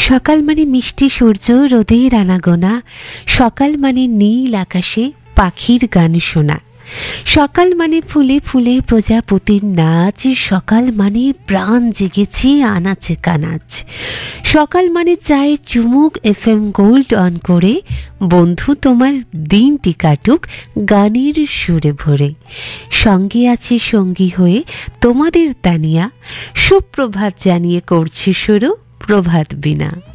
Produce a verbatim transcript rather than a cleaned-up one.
সকাল মানে মিষ্টি সূর্য, রোদের আনাগোনা। সকাল মানে নীল আকাশে পাখির গান শোনা। সকাল মানে ফুলে ফুলে প্রজাপতির নাচ। সকাল মানে প্রাণ জেগেছে আনাচে কানাচ। সকাল মানে চায়ে চুমুক, এফ এম গোল্ড অন করে বন্ধু তোমার দিনটি কাটুক গানের সুরে ভরে। সঙ্গে আছে সঙ্গী হয়ে তোমাদের তানিয়া, সুপ্রভাত জানিয়ে করছি শুরু প্রভাত বিনা।